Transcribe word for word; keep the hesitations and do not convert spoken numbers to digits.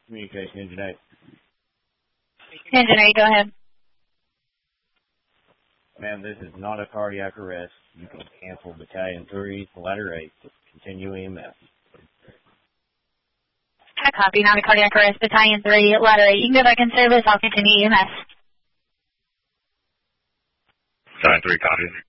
Communication, Engine eight. Engine eight, go ahead. Ma'am, this is not a cardiac arrest. You can cancel Battalion three, Ladder eight. Continue E M S. I copy, not a cardiac arrest, Battalion three, Ladder eight. You can go back in service, I'll continue E M S. Battalion three, copy.